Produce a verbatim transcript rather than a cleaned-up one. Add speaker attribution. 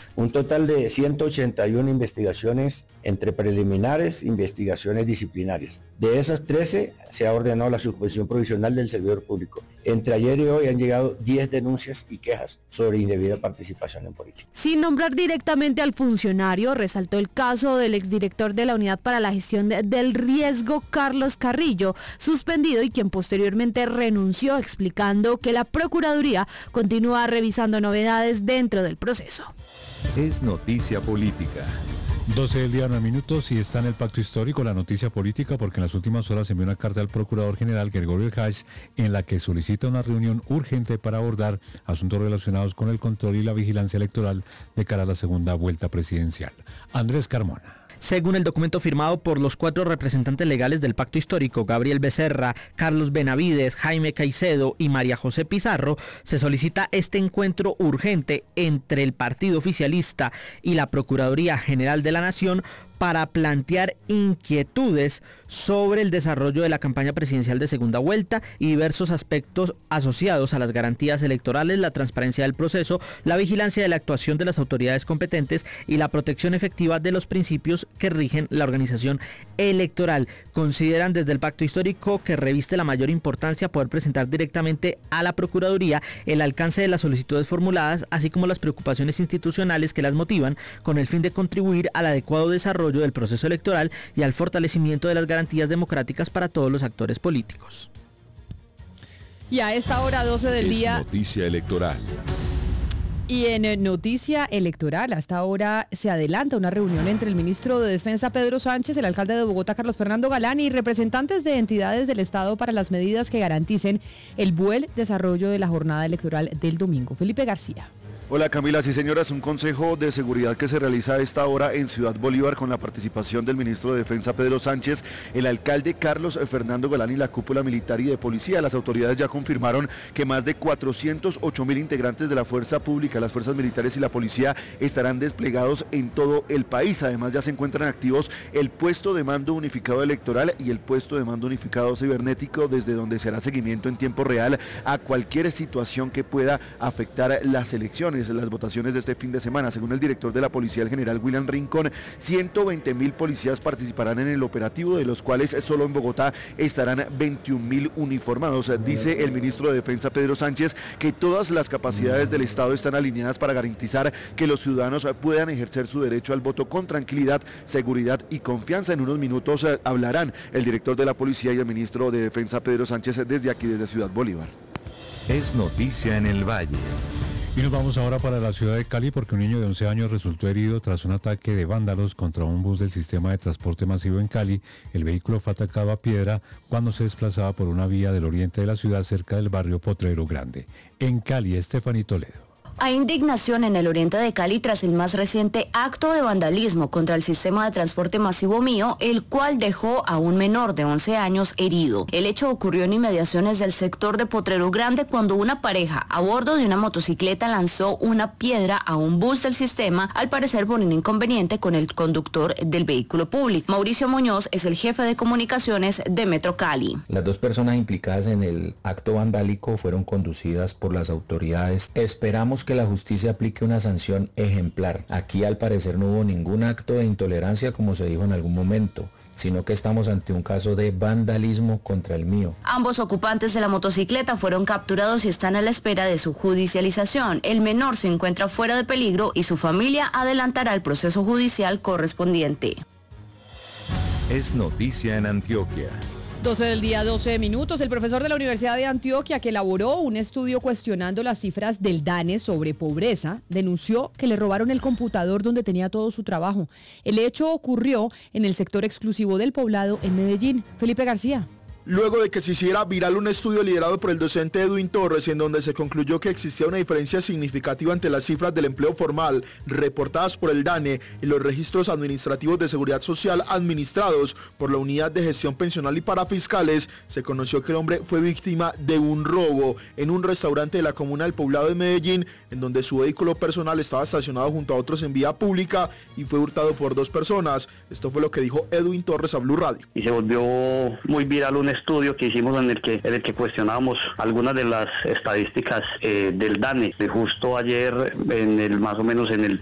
Speaker 1: quejas. Un total de ciento ochenta y una investigaciones entre preliminares e investigaciones disciplinarias. De esas trece se ha ordenado la suspensión provisional del servidor público. Entre ayer y hoy han llegado diez denuncias y quejas sobre indebida participación en política.
Speaker 2: Sin nombrar directamente al funcionario, resaltó el caso del exdirector de la Unidad para la Gestión del Riesgo, Carlos Carrillo, suspendido y quien posteriormente renunció, explicando que la Procuraduría continúa revisando novedades dentro del proceso.
Speaker 3: Es noticia política.
Speaker 4: doce del día, nueve minutos, y está en el pacto histórico la noticia política porque en las últimas horas envió una carta al Procurador General Gregorio Hach en la que solicita una reunión urgente para abordar asuntos relacionados con el control y la vigilancia electoral de cara a la segunda vuelta presidencial. Andrés Carmona.
Speaker 5: Según el documento firmado por los cuatro representantes legales del Pacto Histórico, Gabriel Becerra, Carlos Benavides, Jaime Caicedo y María José Pizarro, se solicita este encuentro urgente entre el partido oficialista y la Procuraduría General de la Nación para plantear inquietudes sobre el desarrollo de la campaña presidencial de segunda vuelta y diversos aspectos asociados a las garantías electorales, la transparencia del proceso, la vigilancia de la actuación de las autoridades competentes y la protección efectiva de los principios que rigen la organización electoral. Consideran desde el Pacto Histórico que reviste la mayor importancia poder presentar directamente a la Procuraduría el alcance de las solicitudes formuladas, así como las preocupaciones institucionales que las motivan, con el fin de contribuir al adecuado desarrollo del proceso electoral y al fortalecimiento de las garantías democráticas para todos los actores políticos.
Speaker 6: Y a esta hora doce del
Speaker 3: Es
Speaker 6: día...
Speaker 3: noticia electoral.
Speaker 6: Y en noticia electoral, hasta ahora se adelanta una reunión entre el ministro de Defensa Pedro Sánchez, el alcalde de Bogotá Carlos Fernando Galán y representantes de entidades del Estado para las medidas que garanticen el buen desarrollo de la jornada electoral del domingo. Felipe García.
Speaker 7: Hola Camila, sí señoras, un consejo de seguridad que se realiza a esta hora en Ciudad Bolívar con la participación del ministro de Defensa Pedro Sánchez, el alcalde Carlos Fernando Galán y la cúpula militar y de policía. Las autoridades ya confirmaron que más de cuatrocientos ocho mil integrantes de la fuerza pública, las fuerzas militares y la policía estarán desplegados en todo el país. Además ya se encuentran activos el puesto de mando unificado electoral y el puesto de mando unificado cibernético, desde donde se hará seguimiento en tiempo real a cualquier situación que pueda afectar las elecciones, las votaciones de este fin de semana. Según el director de la policía, el general William Rincón, ciento veinte mil policías participarán en el operativo, de los cuales solo en Bogotá estarán veintiún mil uniformados. Dice el ministro de Defensa Pedro Sánchez que todas las capacidades del Estado están alineadas para garantizar que los ciudadanos puedan ejercer su derecho al voto con tranquilidad, seguridad y confianza. En unos minutos hablarán el director de la policía y el ministro de Defensa Pedro Sánchez desde aquí, desde Ciudad Bolívar.
Speaker 3: Es noticia en el Valle.
Speaker 4: Y nos vamos ahora para la ciudad de Cali porque un niño de once años resultó herido tras un ataque de vándalos contra un bus del sistema de transporte masivo en Cali. El vehículo fue atacado a piedra cuando se desplazaba por una vía del oriente de la ciudad cerca del barrio Potrero Grande. En Cali, Estefanía Toledo.
Speaker 8: Hay indignación en el oriente de Cali tras el más reciente acto de vandalismo contra el sistema de transporte masivo Mío, el cual dejó a un menor de once años herido. El hecho ocurrió en inmediaciones del sector de Potrero Grande cuando una pareja a bordo de una motocicleta lanzó una piedra a un bus del sistema, al parecer por un inconveniente con el conductor del vehículo público. Mauricio Muñoz es el jefe de comunicaciones de Metro Cali.
Speaker 9: Las dos personas implicadas en el acto vandálico fueron conducidas por las autoridades. Esperamos que la justicia aplique una sanción ejemplar. Aquí al parecer no hubo ningún acto de intolerancia como se dijo en algún momento, sino que estamos ante un caso de vandalismo contra el Mío.
Speaker 8: Ambos ocupantes de la motocicleta fueron capturados y están a la espera de su judicialización. El menor se encuentra fuera de peligro y su familia adelantará el proceso judicial correspondiente.
Speaker 3: Es noticia en Antioquia.
Speaker 6: doce del día, doce minutos. El profesor de la Universidad de Antioquia, que elaboró un estudio cuestionando las cifras del DANE sobre pobreza, denunció que le robaron el computador donde tenía todo su trabajo. El hecho ocurrió en el sector exclusivo del Poblado en Medellín. Felipe García.
Speaker 10: Luego de que se hiciera viral un estudio liderado por el docente Edwin Torres, en donde se concluyó que existía una diferencia significativa entre las cifras del empleo formal reportadas por el DANE y los registros administrativos de seguridad social administrados por la Unidad de Gestión Pensional y Parafiscales, se conoció que el hombre fue víctima de un robo en un restaurante de la comuna del Poblado de Medellín, en donde su vehículo personal estaba estacionado junto a otros en vía pública y fue hurtado por dos personas. Esto fue lo que dijo Edwin Torres a Blue Radio.
Speaker 11: Y se volvió muy viral un estudio que hicimos en el que, en el que cuestionábamos algunas de las estadísticas eh, del DANE. Justo ayer, en el más o menos en el